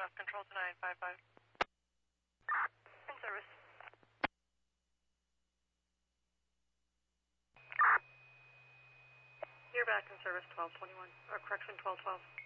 West Control to 955. In service. You're back in service 1221, or correction 1212.